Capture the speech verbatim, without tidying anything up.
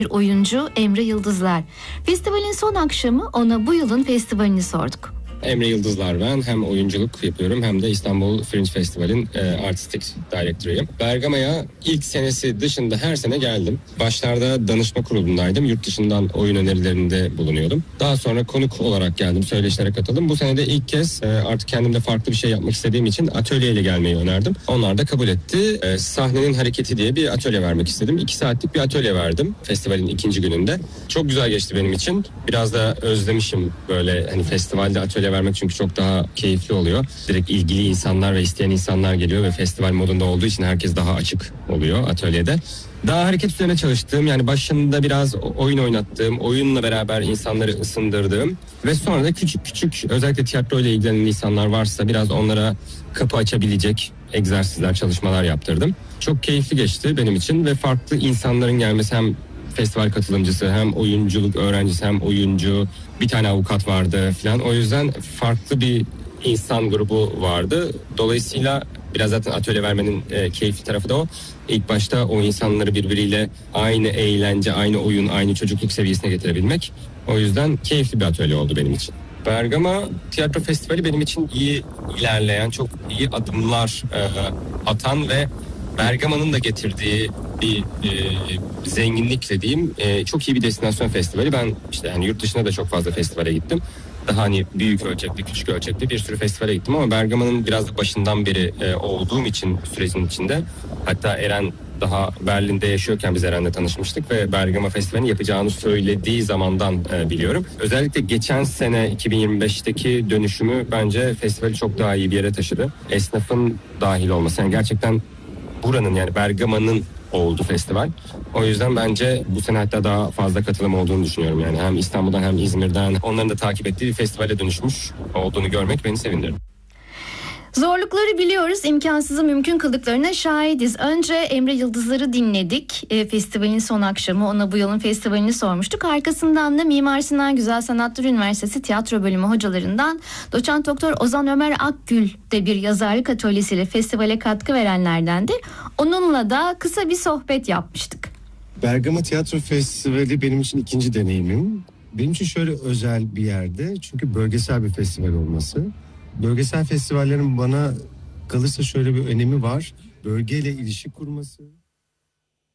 oyuncu Emre Yıldızlar. Festivalin son akşamı ona bu yılın festivalini sorduk. Emre Yıldızlar ben. Hem oyunculuk yapıyorum hem de İstanbul Fringe Festival'in e, artistik director'ıyım. Bergama'ya ilk senesi dışında her sene geldim. Başlarda danışma kurulundaydım. Yurt dışından oyun önerilerinde bulunuyordum. Daha sonra konuk olarak geldim. Söyleşilere katıldım. Bu sene de ilk kez e, artık kendimde farklı bir şey yapmak istediğim için atölyeyle gelmeyi önerdim. Onlar da kabul etti. E, sahnenin hareketi diye bir atölye vermek istedim. İki saatlik bir atölye verdim festivalin ikinci gününde. Çok güzel geçti benim için. Biraz da özlemişim böyle hani festivalde atölye vermek çünkü çok daha keyifli oluyor. Direkt ilgili insanlar ve isteyen insanlar geliyor ve festival modunda olduğu için herkes daha açık oluyor atölyede. Daha hareket üzerine çalıştığım, yani başında biraz oyun oynattığım, oyunla beraber insanları ısındırdığım ve sonra da küçük küçük özellikle tiyatro ile ilgilenen insanlar varsa biraz onlara kapı açabilecek egzersizler, çalışmalar yaptırdım. Çok keyifli geçti benim için ve farklı insanların gelmesi, hem festival katılımcısı hem oyunculuk öğrencisi hem oyuncu, bir tane avukat vardı falan. O yüzden farklı bir insan grubu vardı. Dolayısıyla biraz zaten atölye vermenin e, keyifli tarafı da o. İlk başta o insanları birbiriyle aynı eğlence, aynı oyun, aynı çocukluk seviyesine getirebilmek. O yüzden keyifli bir atölye oldu benim için. Bergama Tiyatro Festivali benim için iyi ilerleyen, çok iyi adımlar e, atan ve Bergama'nın da getirdiği bir e, zenginlikle diyeyim e, çok iyi bir destinasyon festivali. Ben işte yani yurt dışına da çok fazla festivale gittim. Daha hani büyük ölçekli, küçük ölçekli bir sürü festivale gittim ama Bergama'nın biraz da başından beri e, olduğum için sürecin içinde, hatta Eren daha Berlin'de yaşıyorken biz Eren'le tanışmıştık ve Bergama Festivali'ni yapacağını söylediği zamandan e, biliyorum. Özellikle geçen sene iki bin yirmi beşteki dönüşümü bence festivali çok daha iyi bir yere taşıdı. Esnafın dahil olması, yani gerçekten buranın, yani Bergama'nın oldu festival. O yüzden bence bu sene hatta daha fazla katılım olduğunu düşünüyorum. Yani hem İstanbul'dan hem İzmir'den onların da takip ettiği bir festivale dönüşmüş olduğunu görmek beni sevindirdi. Zorlukları biliyoruz, imkansızı mümkün kıldıklarına şahidiz. Önce Emre Yıldızlar'ı dinledik. E, festivalin son akşamı ona bu yılın festivalini sormuştuk. Arkasından da Mimar Sinan Güzel Sanatlar Üniversitesi Tiyatro Bölümü hocalarından Doçent Doktor Ozan Ömer Akgül de bir yazarlık atölyesiyle festivale katkı verenlerdendi. Onunla da kısa bir sohbet yapmıştık. Bergama Tiyatro Festivali benim için ikinci deneyimim. Benim için şöyle özel bir yerde, çünkü bölgesel bir festival olması. Bölgesel festivallerin bana kalırsa şöyle bir önemi var. Bölgeyle ilişki kurması.